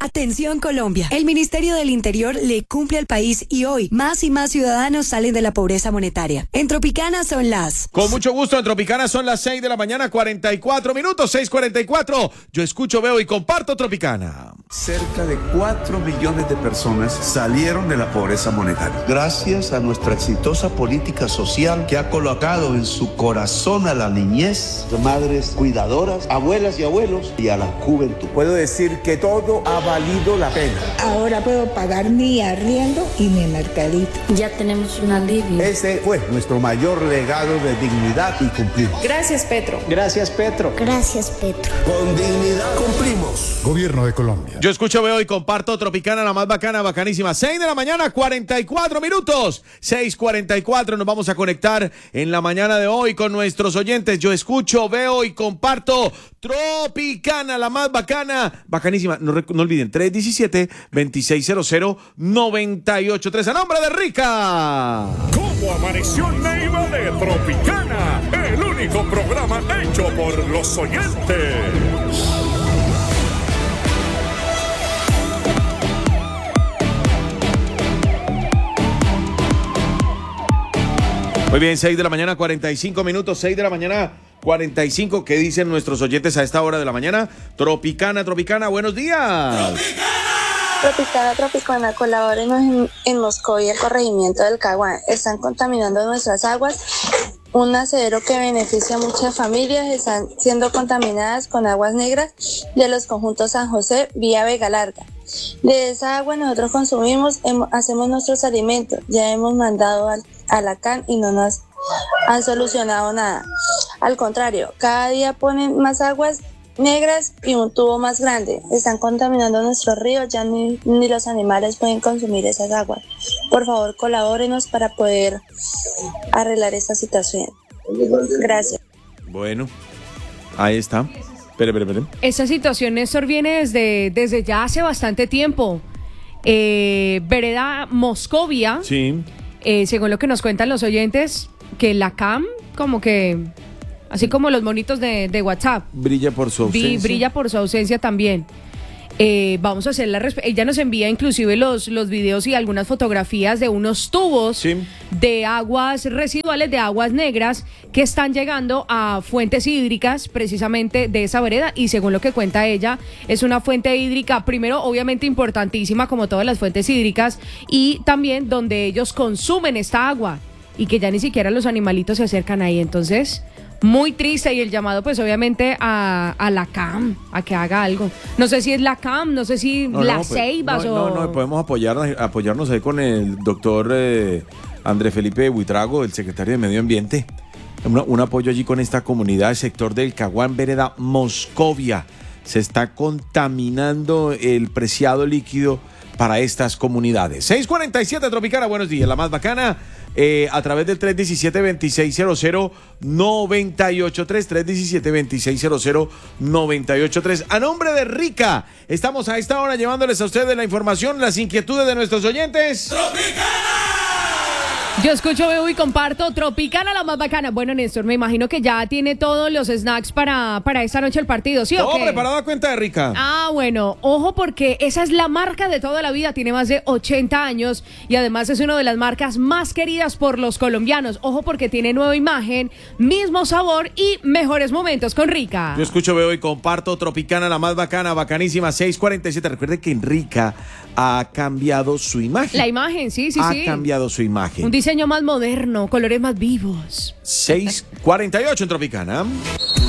Atención Colombia, el Ministerio del Interior le cumple al país y hoy más y más ciudadanos salen de la pobreza monetaria. En Tropicana son las... Con mucho gusto, en Tropicana son las 6 de la mañana, 44 minutos, 6:44. Yo escucho, veo y comparto Tropicana. Cerca de 4 millones de personas salieron de la pobreza monetaria. Gracias a nuestra exitosa política social que ha colocado en su corazón a la niñez, madres cuidadoras, abuelas y abuelos y a la juventud. Puedo decir que todo ha valido la pena. Ahora puedo pagar mi arriendo y mi mercadito. Ya tenemos un alivio. Ese fue nuestro mayor legado de dignidad y cumplimos. Gracias, Petro. Gracias, Petro. Gracias, Petro. Con dignidad cumplimos. Gobierno de Colombia. Yo escucho, veo y comparto Tropicana, la más bacana, bacanísima. 6 de la mañana, 44 minutos. 6:44, nos vamos a conectar en la mañana de hoy con nuestros oyentes. Yo escucho, veo y comparto Tropicana, la más bacana, bacanísima. No olviden, 317-2600-983. A nombre de Rica. ¿Cómo amaneció Neiva de Tropicana? El único programa hecho por los oyentes. Muy bien, 6 de la mañana, 45 minutos, 6 de la mañana, 45. ¿Qué dicen nuestros oyentes a esta hora de la mañana? Tropicana, buenos días. Tropicana, colabórenos en Moscovia, el corregimiento del Caguán. Están contaminando nuestras aguas. Un acero que beneficia a muchas familias están siendo contaminadas con aguas negras de los conjuntos San José, vía Vega Larga. De esa agua nosotros consumimos, hacemos nuestros alimentos. Ya hemos mandado a la CAN y no nos han solucionado nada. Al contrario, cada día ponen más aguas negras y un tubo más grande. Están contaminando nuestros ríos, ya ni los animales pueden consumir esas aguas. Por favor, colabórenos para poder arreglar esta situación. Gracias. Bueno, ahí está. Espere. Esta situación, Néstor, viene desde ya hace bastante tiempo. Vereda Moscovia, sí. Según lo que nos cuentan los oyentes, que la CAM, como que, así como los monitos de WhatsApp, brilla por su ausencia. Brilla por su ausencia también. Vamos a hacer ella nos envía inclusive los videos y algunas fotografías de unos tubos, sí, de aguas residuales, de aguas negras que están llegando a fuentes hídricas precisamente de esa vereda, y según lo que cuenta ella, es una fuente hídrica, primero obviamente importantísima como todas las fuentes hídricas, y también donde ellos consumen esta agua y que ya ni siquiera los animalitos se acercan ahí. Entonces, muy triste, y el llamado pues obviamente a la CAM a que haga algo. No sé si es la CAM, no sé si Ceibas o... No, podemos apoyarnos ahí con el doctor Andrés Felipe Buitrago, el secretario de Medio Ambiente. Un apoyo allí con esta comunidad, el sector del Caguán, vereda Moscovia. Se está contaminando el preciado líquido para estas comunidades. 6:47, Tropicana, buenos días, la más bacana. A través del 317-2600-983, 317-2600-983. A nombre de Rica, estamos a esta hora llevándoles a ustedes la información, las inquietudes de nuestros oyentes. ¡Tropicana! Yo escucho, veo y comparto Tropicana, la más bacana. Bueno, Néstor, me imagino que ya tiene todos los snacks para esta noche el partido, ¿sí o qué? Todo preparado a cuenta de Rica. Ah, bueno, ojo, porque esa es la marca de toda la vida, tiene más de 80 años y además es una de las marcas más queridas por los colombianos. Ojo, porque tiene nueva imagen, mismo sabor y mejores momentos con Rica. Yo escucho, veo y comparto Tropicana, la más bacana, bacanísima. 6:47. Recuerde que en Rica ha cambiado su imagen. La imagen, sí. Ha cambiado su imagen. Un diseño más moderno, colores más vivos. 6:48 en Tropicana.